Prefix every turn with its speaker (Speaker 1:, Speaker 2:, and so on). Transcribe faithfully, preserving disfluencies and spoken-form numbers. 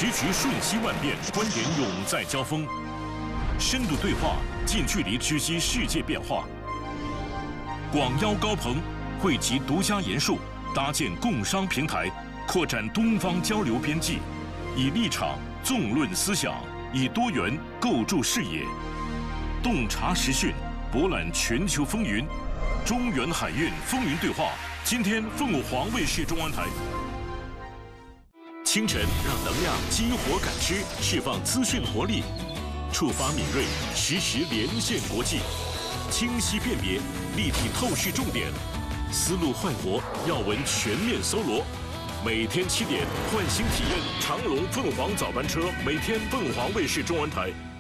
Speaker 1: 时局瞬息万变，观点永在交锋，深度对话，近距离直击世界变化。广邀高朋，汇集独家研述，搭建共商平台，扩展东方交流边际，以立场纵论思想，以多元构筑视野，洞察时讯，博览全球风云。中原海运风云对话，今天凤凰卫视中文台。清晨让能量激活感知，释放资讯活力，触发敏锐，实时连线国际，清晰辨别，立体透视重点，思路焕活，要闻全面搜罗。每天七点，唤醒体验长龙凤凰早班车，每天凤凰卫视中文台。